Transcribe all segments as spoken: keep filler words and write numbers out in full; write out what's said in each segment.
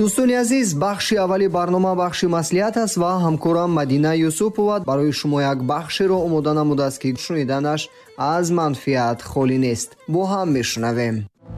дӯстони азиз, бахши аввали барнома бахши маслиҳат аст ва ҳамкорам Мадина Юсупова барои шумо як бахшеро омода намудааст ки шуниданаш аз манфиат холӣ нест. бо ҳам мешунавем.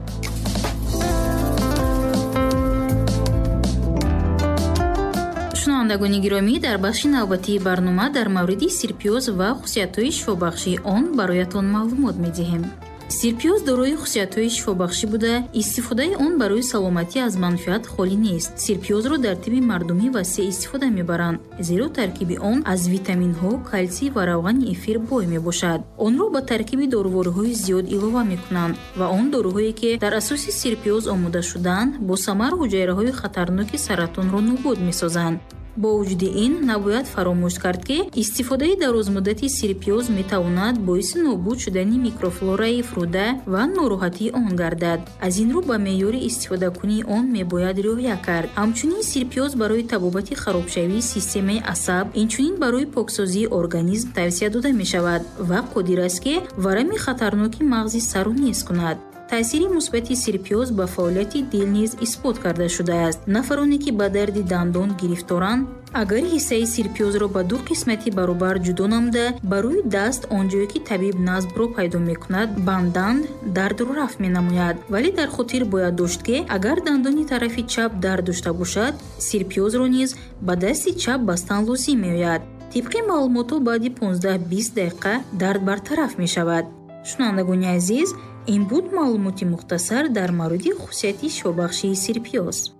шунавандагони гиромӣ, дар бахши навбатии барнома дар мавриди сирпиёз ва хусусиятҳои шифобахшии он бароятон маълумот медиҳем. сирпиёз дорои хусусиятҳои шифобахшӣ буда, истифодаи он барои саломатӣ аз манфиат холӣ нест. сирпиёзро дар тиби мардумӣ васеъ истифода мебаранд, зеро таркиби он аз витаминҳо, калтсий ва равғани эфир бой мебошад. онро ба таркиби дорувориҳои зиёд илова мекунанд ва он доруҳое ки дар асоси сирпиёз омода шудаанд, бо самар ҳуҷайраҳои хатарноки саратонро нобуд месозанд. бо вуҷуди ин, набояд фаромӯш кард ки истифодаи дарозмуддати сирпиёз метавонад боиси нобуд шудани микрофлораи фурӯда ва нороҳатии он гардад. аз ин рӯ ба меъёри истифодакунии он мебояд риоя кард. ҳамчунин сирпиёз барои табобати харобшавии системаи асаб, инчунин барои поксозии организм тавсия дода мешавад ва қодир аст ки варами хатарноки мағзи сару нез кунад. таъсири мусбати сирпиёз ба фаъолияти дил низ исбот карда шудааст. нафароне ки ба дарди дандон гирифторанд, агар ҳиссаи сирпиёзро ба ду қисмати баробар ҷудо намуда, ба рӯи даст онҷое ки табиб назбро пайдо мекунад банданд, дардро рафъ менамояд. вале дар хотир бояд дошт ки агар дандони тарафи чап дард дошта бошад, сирпиёзро низ ба дасти чап бастан лозим меояд. тибқи маълумото баъди понздаҳ бист дақиқа дард бартараф мешавад. шунавандагони азиз, ин буд маълумоти мухтасар дар мавриди хусусияти шифобахшии сирпиёз.